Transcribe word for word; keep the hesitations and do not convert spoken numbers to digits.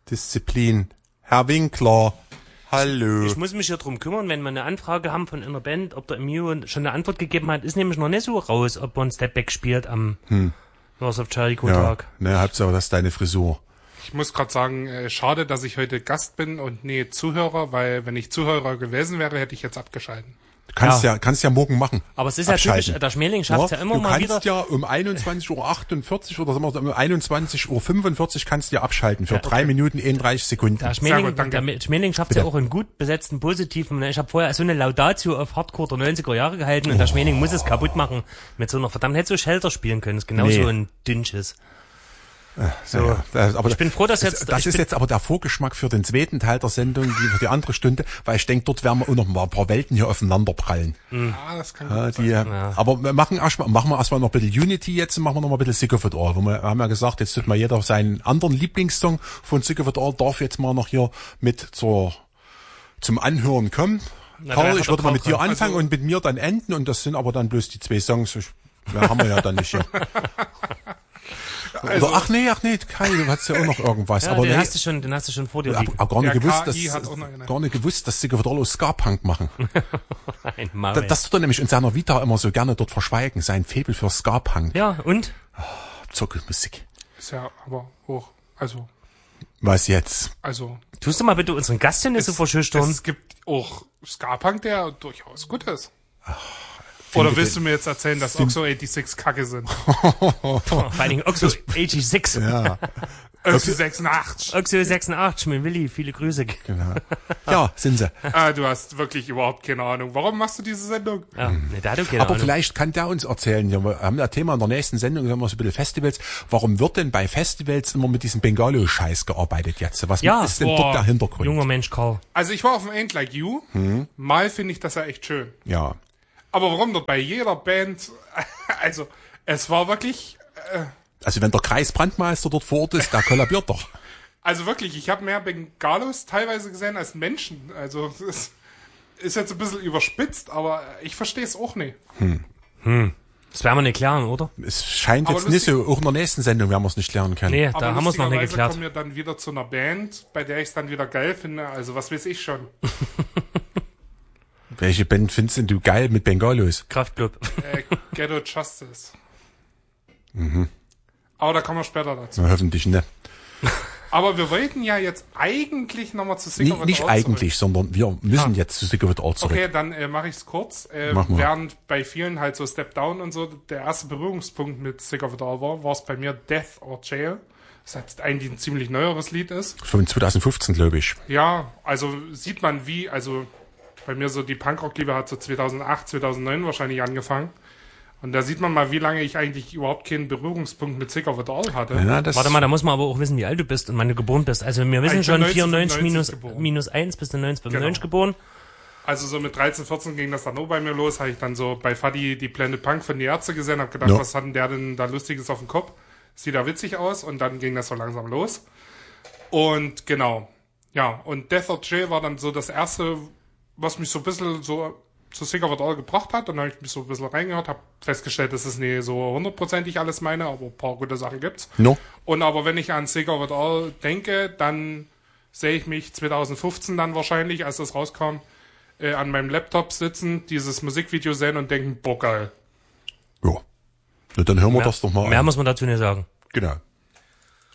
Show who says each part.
Speaker 1: Disziplin. Herr Winkler, hallo.
Speaker 2: Ich muss mich hier drum kümmern, wenn wir eine Anfrage haben von einer Band, ob der Mio schon eine Antwort gegeben hat, ist nämlich noch nicht so raus, ob man Stepback spielt am hm. North of Jericho Tag.
Speaker 1: Ja, ne, Hauptsache, das ist deine Frisur.
Speaker 3: Ich muss gerade sagen, äh, schade, dass ich heute Gast bin und nee Zuhörer, weil wenn ich Zuhörer gewesen wäre, hätte ich jetzt abgeschalten.
Speaker 1: Du kannst ja,
Speaker 2: ja
Speaker 1: kannst ja morgen machen.
Speaker 2: Aber es ist ja typisch, der Schmähling schafft ja, ja immer
Speaker 1: du
Speaker 2: mal wieder.
Speaker 1: Du kannst ja um einundzwanzig Uhr achtundvierzig oder sagen wir um einundzwanzig Uhr fünfundvierzig kannst du ja abschalten für ja, okay. drei Minuten einunddreißig Sekunden.
Speaker 2: Der Schmähling, gut, der Schmähling schafft es ja auch in gut besetzten positiven. Ich habe vorher so eine Laudatio auf Hardcore der neunziger Jahre gehalten und oh. der Schmähling muss es kaputt machen mit so einer verdammt, hätte so Shelter spielen können. Das ist genauso nee. ein Dünnsches.
Speaker 1: So, ja, das, aber
Speaker 2: ich bin froh, dass jetzt...
Speaker 1: Das ist jetzt aber der Vorgeschmack für den zweiten Teil der Sendung, die für die andere Stunde, weil ich denke, dort werden wir auch noch mal ein paar Welten hier aufeinander prallen.
Speaker 3: Mhm. Ja, das kann
Speaker 1: ja, die, ja. Aber wir machen erstmal, machen wir erstmal noch ein bisschen Unity jetzt, machen wir noch mal ein bisschen Sick of It All. Wir haben ja gesagt, jetzt tut mal jeder seinen anderen Lieblingssong von Sick of It All, darf jetzt mal noch hier mit zur, zum Anhören kommen. Na, Karl, ich würde mal mit dir anfangen also, und mit mir dann enden und das sind aber dann bloß die zwei Songs. Ich, mehr haben wir ja dann nicht hier. Also, Oder, ach nee, ach nee, Kai, du hast ja auch noch irgendwas.
Speaker 2: Ja,
Speaker 1: aber
Speaker 2: den
Speaker 1: nee,
Speaker 2: hast du schon, den hast du schon vor dir liegen.
Speaker 1: Aber gar nicht
Speaker 3: der
Speaker 1: gewusst,
Speaker 3: dass,
Speaker 1: gar nicht gewusst, dass Sick of It All Ska-Punk machen.
Speaker 2: Nein,
Speaker 1: da, das tut er nämlich in seiner Vita immer so gerne dort verschweigen, sein Faible für Ska-Punk.
Speaker 2: Ja, und?
Speaker 1: Oh, Zirkelmusik.
Speaker 3: Ist ja aber auch, also.
Speaker 1: Was jetzt?
Speaker 3: Also.
Speaker 2: Tust du mal bitte unseren Gast hier nicht so verschüchtern?
Speaker 3: Es gibt auch Ska-Punk, der durchaus gut ist.
Speaker 1: Ach.
Speaker 3: Oder willst du mir jetzt erzählen, dass Oxo sechsundachtzig Kacke sind?
Speaker 2: Vor allen Dingen Oxo sechsundachtzig.
Speaker 3: Ja. Oxo sechsundachtzig.
Speaker 2: Oxo sechsundachtzig, mein Willi, viele Grüße.
Speaker 1: Genau. Ja, sind sie.
Speaker 3: Ah, du hast wirklich überhaupt keine Ahnung. Warum machst du diese Sendung?
Speaker 2: Ja, nee, da hat du keine
Speaker 1: Aber
Speaker 2: Ahnung.
Speaker 1: Vielleicht kann der uns erzählen, wir haben das Thema in der nächsten Sendung, haben wir so ein bisschen Festivals. Warum wird denn bei Festivals immer mit diesem Bengalo-Scheiß gearbeitet jetzt? Was
Speaker 2: ja,
Speaker 1: ist denn
Speaker 3: boah,
Speaker 1: dort der Hintergrund?
Speaker 2: Junger Mensch, Karl.
Speaker 3: Also ich war auf dem Ain't Like You. Hm. Mal finde ich das ja echt schön.
Speaker 1: Ja.
Speaker 3: Aber warum dort bei jeder Band, also es war wirklich... Äh,
Speaker 1: also wenn der Kreisbrandmeister dort vor Ort ist, der kollabiert doch.
Speaker 3: Also wirklich, ich habe mehr Bengalos teilweise gesehen als Menschen. Also es ist jetzt ein bisschen überspitzt, aber ich verstehe es auch nicht.
Speaker 1: Hm.
Speaker 2: Hm. Das werden wir nicht klären, oder?
Speaker 1: Es scheint
Speaker 3: aber
Speaker 1: jetzt nicht so, auch in der nächsten Sendung werden wir es nicht klären können.
Speaker 2: Nee,
Speaker 3: aber
Speaker 2: da haben wir es noch nicht geklärt.
Speaker 3: Kommen wir dann wieder zu einer Band, bei der ich es dann wieder geil finde. Also was weiß ich schon.
Speaker 1: Welche Band findest du geil mit Bengalos?
Speaker 2: Kraftklub.
Speaker 3: Äh, Ghetto Justice.
Speaker 1: Mhm.
Speaker 3: Aber da kommen wir später dazu.
Speaker 1: Na, hoffentlich nicht.
Speaker 3: Aber wir wollten ja jetzt eigentlich nochmal zu Sick of It All
Speaker 1: Nicht eigentlich,
Speaker 3: zurück.
Speaker 1: sondern wir müssen
Speaker 3: ah.
Speaker 1: jetzt zu Sick of It All zurück.
Speaker 3: Okay, dann äh, mache ich es kurz. Äh, während bei vielen halt so Step Down und so der erste Berührungspunkt mit Sick of It All war, war es bei mir Death or Jail. Das jetzt eigentlich ein ziemlich neueres Lied ist.
Speaker 1: Von zwanzig fünfzehn, glaube ich.
Speaker 3: Ja, also sieht man wie, also bei mir so die Punkrock-Liebe hat so zweitausendacht, zweitausendneun wahrscheinlich angefangen. Und da sieht man mal, wie lange ich eigentlich überhaupt keinen Berührungspunkt mit Sick of It All hatte.
Speaker 2: Ja, Warte mal, da muss man aber auch wissen, wie alt du bist und wann du geboren bist. Also wir wissen schon vierundneunzig minus, minus eins, bist du neunzehnhundertfünfundneunzig genau. geboren.
Speaker 3: Also so mit dreizehn, vierzehn ging das dann auch bei mir los. Habe ich dann so bei Fadi die Planet Punk von die Ärzte gesehen, habe gedacht, no. was hat denn der denn da Lustiges auf dem Kopf? Sieht da witzig aus und dann ging das so langsam los. Und genau, ja, und Death or Jail war dann so das erste, was mich so ein bisschen so zu Sick of It All gebracht hat. Dann habe ich mich so ein bisschen reingehört, habe festgestellt, das ist nicht so hundertprozentig alles meine, aber ein paar gute Sachen gibt's.
Speaker 1: No.
Speaker 3: Und aber wenn ich an Sick of It All denke, dann sehe ich mich zweitausendfünfzehn dann wahrscheinlich, als das rauskam, äh, an meinem Laptop sitzen, dieses Musikvideo sehen und denken, boah, geil.
Speaker 1: Ja. Na, dann hören wir
Speaker 2: mehr,
Speaker 1: das doch mal
Speaker 2: Mehr
Speaker 1: an.
Speaker 2: muss man dazu nicht sagen.
Speaker 1: Genau.